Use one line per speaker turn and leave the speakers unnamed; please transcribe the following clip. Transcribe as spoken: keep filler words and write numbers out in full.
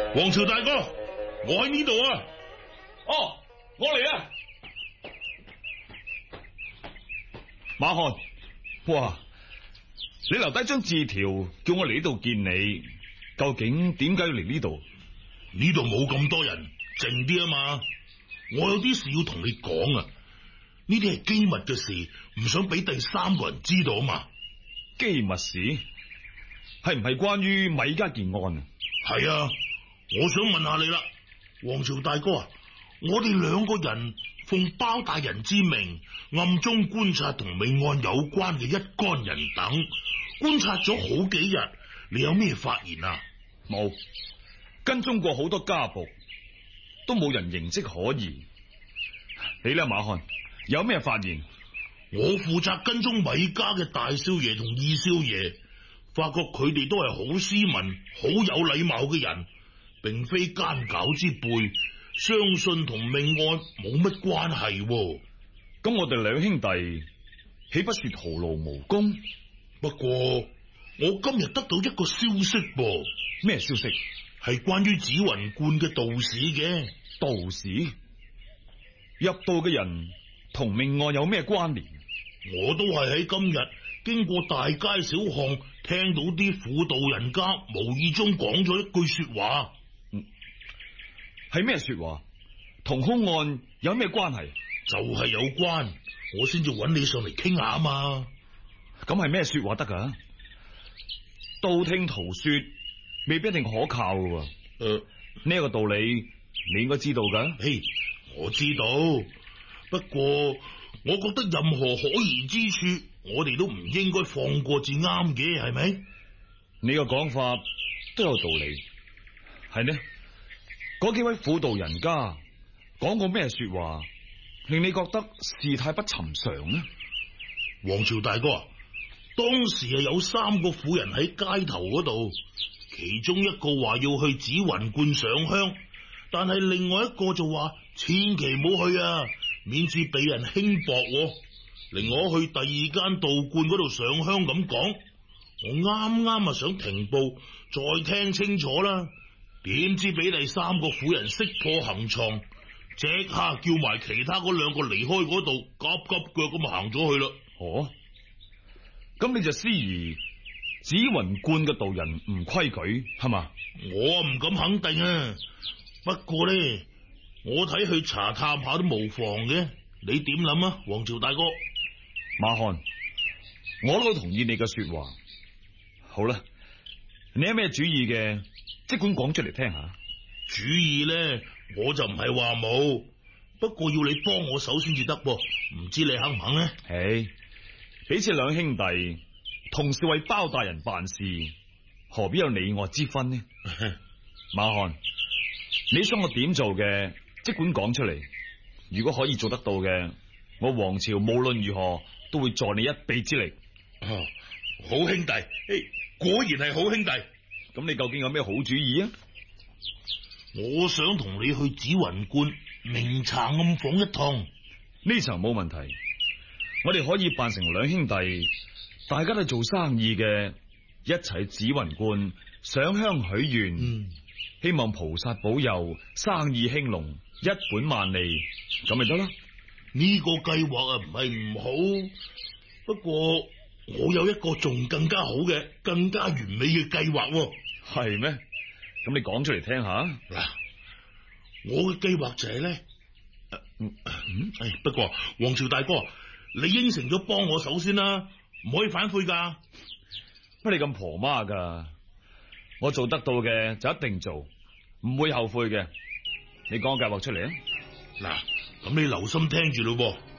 王朝大哥，我喺呢度啊！
哦，我嚟啊！馬漢，哇！你留低張字條，叫我嚟呢度見你，究竟點解要嚟呢度？
呢度冇咁多人，靜啲啊嘛！我有啲事要同你講啊！呢啲係機密嘅事，唔想俾第三個人知道啊嘛！
機密事係唔係關於米家件案啊？
係啊！我想問下你啦，王朝大哥啊，我哋兩個人奉包大人之命，暗中觀察同命案有關嘅一干人等，觀察咗好幾日，你有咩發現啊？
冇，跟蹤過好多家僕，都冇人形跡可疑。你咧，馬漢，有咩發現？
我負責跟蹤米家嘅大少爺同二少爺，發覺佢哋都係好斯文、好有禮貌嘅人，並非奸狡之輩，相信同命案冇乜關係喎。
咁我哋兩兄弟豈不是徒勞無功？
不過我今日得到一個消息噃。
咩消息？
係關於紫雲觀嘅道士嘅。
道士入道嘅人同命案有咩關聯？
我都係喺今日經過大街小巷，聽到啲婦道人家無意中講咗一句說話。
嗯，係咩說話？同凶案有咩關係？
就係有關，我先至揾你上嚟傾下啊嘛。
咁係咩說話得噶？道聽途說未必一定可靠噶。誒、呃，呢一個道理你應該知道噶。
嘿，我知道，不過我覺得任何可疑之處，我哋都唔應該放過至啱嘅，係咪？
你個講法都有道理，係呢？嗰幾位婦道人家講過咩說話，令你覺得事態不尋常呢？
王朝大哥，當時係有三個婦人喺街頭嗰度，其中一個話要去紫雲觀上香，但係另外一個就話千祈唔好去啊，免至被人輕薄。令我去第二間道觀嗰度上香咁講，我啱啱啊想停步再聽清楚啦，點知俾第三個婦人識破行藏，即刻叫埋其他嗰兩個離開嗰度，急急腳咁行咗去啦。
哦，咁你就思疑紫雲觀嘅道人唔規矩係嘛？
我唔敢肯定啊，不過咧，我睇去查探下都無妨嘅。你點諗啊，王朝大哥？
馬漢，我都同意你嘅說話。好啦，你有咩主意嘅，即管講出嚟聽下。
主意咧，我就唔係話冇，不過要你幫我手先至得噃，唔知你肯唔肯呢？
唉，彼此兩兄弟同時為包大人辦事，何必有你我之分呢？馬漢，你想我點做嘅，即管講出嚟。如果可以做得到嘅，我王朝無論如何都會助你一臂之力。
哦，好兄弟，果然係好兄弟。
咁你究竟有咩好主意啊？
我想同你去紫雲觀明查暗訪一趟。
呢層冇問題，我哋可以扮成兩兄弟，大家都做生意嘅，一齊紫雲觀上香許願，嗯、希望菩薩保佑生意興隆，一本萬利，咁咪得啦。
呢個計劃啊唔係唔好，不過我有一個仲更加好嘅、更加完美嘅計劃。
係咩？咁你講出嚟聽下。
嗱，我嘅計劃就係咧，嗯，誒，不過王朝大哥，你應承咗幫我手先啦，唔可以反悔噶。
乜你咁婆媽噶？我做得到嘅就一定做，唔會後悔嘅。你講計劃出嚟啊！
嗱，咁你留心聽住咯。